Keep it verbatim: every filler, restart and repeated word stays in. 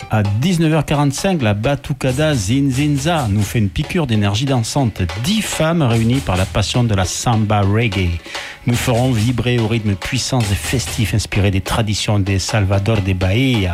À dix-neuf heures quarante-cinq, la Batucada Zinzinza nous fait une piqûre d'énergie dansante. Dix femmes réunies par la passion de la samba reggae. Nous ferons vibrer au rythme puissant et festif inspiré des traditions de Salvador de Bahia.